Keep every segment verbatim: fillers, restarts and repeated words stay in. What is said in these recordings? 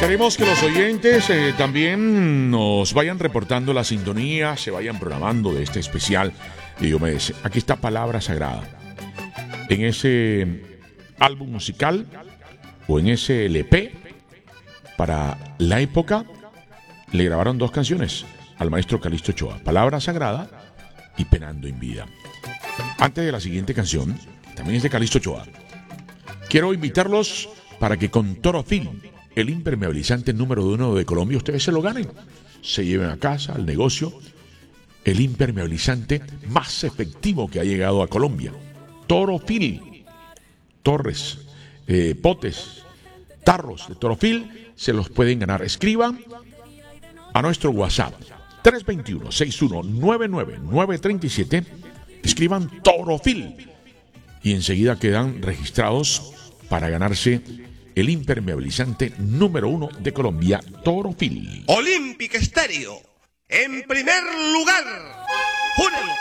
Queremos que los oyentes eh, también nos vayan reportando la sintonía, se vayan programando de este especial de Diomedes. Aquí está Palabra Sagrada. En ese álbum musical o en ese L P, para la época, le grabaron dos canciones al maestro Calixto Ochoa, Palabra Sagrada y Penando en Vida. Antes de la siguiente canción, también es de Calixto Ochoa, quiero invitarlos para que con Torofil, el impermeabilizante número uno de Colombia, ustedes se lo ganen, se lleven a casa, al negocio, el impermeabilizante más efectivo que ha llegado a Colombia. Torofil, torres, eh, potes, tarros de Torofil, se los pueden ganar. Escriban a nuestro WhatsApp tres dos uno, seis uno nueve nueve, nueve tres siete, escriban Torofil y enseguida quedan registrados para ganarse el impermeabilizante número uno de Colombia, Torofil. Olympic Stereo, en primer lugar. ¡Júralo!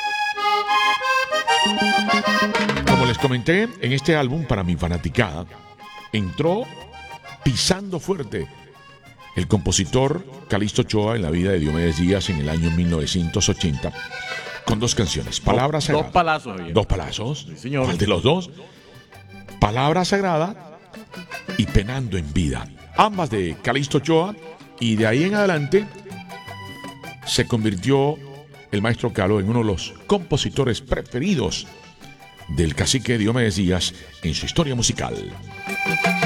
Como les comenté, en este álbum, para mi fanaticada, entró pisando fuerte el compositor Calixto Ochoa en la vida de Diomedes Díaz en el año mil novecientos ochenta, con dos canciones, Palabra Sagrada. Dos palazos. Bien. Dos palazos. Sí, señor. ¿Cuál de los dos? Palabra Sagrada y Penando en Vida, ambas de Calixto Ochoa, y de ahí en adelante se convirtió el maestro Calo en uno de los compositores preferidos del cacique Diomedes Díaz en su historia musical.